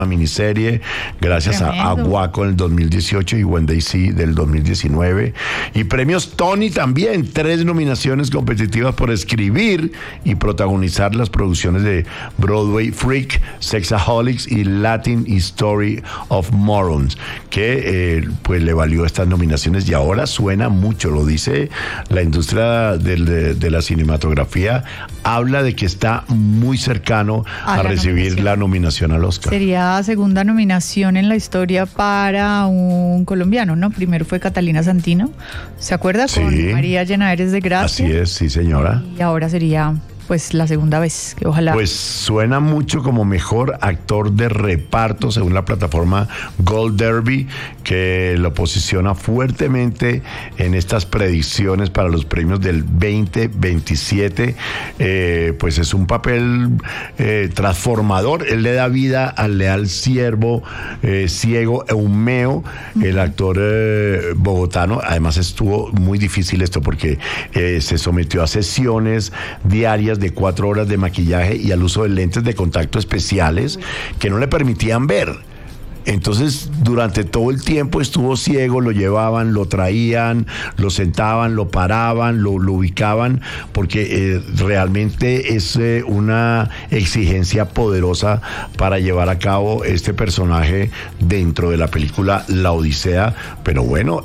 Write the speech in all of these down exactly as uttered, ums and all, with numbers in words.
miniserie, gracias Tremendo. a Aguaco en el dos mil dieciocho y When They See del dos mil diecinueve. Y premios Tony también, tres nominaciones competitivas por escribir y protagonizar las producciones de Broadway, Freak, Sexaholics y Latin History of Morons, que eh, pues le valió estas nominaciones y ahora suena mucho, lo dice la industria del, de, de la cinematografía, habla de que está muy cercano a, a recibir nominación. la nominación al Oscar. Sería segunda nominación en la historia para un colombiano, ¿no? Primero fue Catalina Santino, ¿se acuerda? Sí. Con María Llenares de Gracia. Así es, sí señora. Y ahora sería pues la segunda vez, que ojalá. Pues suena mucho como mejor actor de reparto según la plataforma Gold Derby, que lo posiciona fuertemente en estas predicciones para los premios del veinte veintisiete. Eh, pues es un papel eh, transformador. Él le da vida al leal siervo eh, ciego Eumeo, uh-huh. el actor eh, bogotano. Además estuvo muy difícil esto porque eh, se sometió a sesiones diarias de cuatro horas de maquillaje y al uso de lentes de contacto especiales que no le permitían ver. Entonces, durante todo el tiempo estuvo ciego, lo llevaban, lo traían, lo sentaban, lo paraban, lo, lo ubicaban, porque eh, realmente es eh, una exigencia poderosa para llevar a cabo este personaje dentro de la película La Odisea. Pero bueno,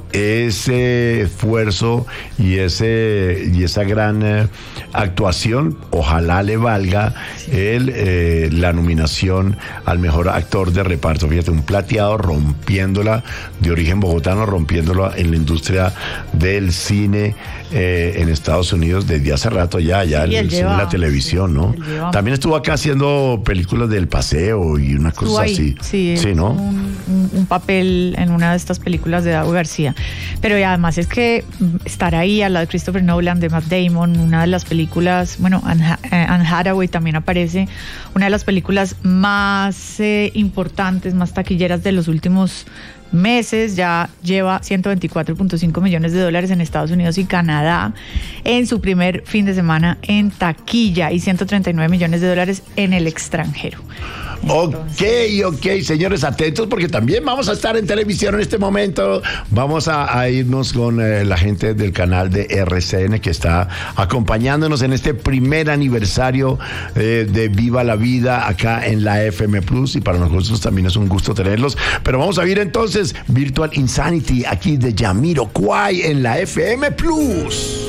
ese esfuerzo y, ese, y esa gran eh, actuación, ojalá le valga el, eh, la nominación al mejor actor de reparto. Fíjate, un plateado rompiéndola, de origen bogotano, rompiéndola en la industria del cine eh, en Estados Unidos desde hace rato ya, ya sí, el, el cine y la televisión, ¿no? También estuvo acá haciendo películas del paseo y una cosa así. Sí, sí, ¿no? Un, un, un papel en una de estas películas de Dago García. Pero además es que estar ahí al lado de Christopher Nolan, de Matt Damon, una de las películas, bueno, Anne, Anne Hathaway también aparece, una de las películas más eh, importantes, más taquilleras de los últimos meses, ya lleva ciento veinticuatro punto cinco millones de dólares en Estados Unidos y Canadá en su primer fin de semana en taquilla y ciento treinta y nueve millones de dólares en el extranjero. Entonces... Ok, ok, señores, atentos porque también vamos a estar en televisión en este momento. Vamos a, a irnos con eh, la gente del canal de R C N que está acompañándonos en este primer aniversario eh, de Viva la Vida acá en la F M Plus, y para nosotros también es un gusto tenerlos. Pero vamos a ver entonces Virtual Insanity aquí de Jamiroquai en la F M Plus.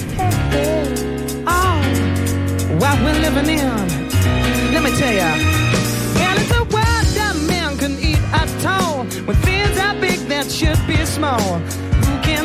Oh, what we're living in, let me tell ya. And it's a world that man can eat at all, with things that big that should be small.